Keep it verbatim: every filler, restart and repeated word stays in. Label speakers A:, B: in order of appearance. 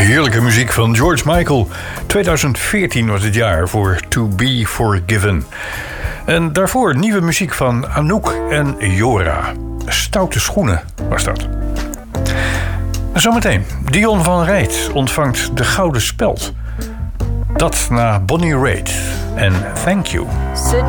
A: Heerlijke muziek van George Michael. tweeduizend veertien was het jaar voor To Be Forgiven. En daarvoor nieuwe muziek van Anouk en Jora. Stoute schoenen was dat. Zometeen, Dion van Rijt ontvangt de Gouden Speld. Dat na Bonnie Raitt en Thank You.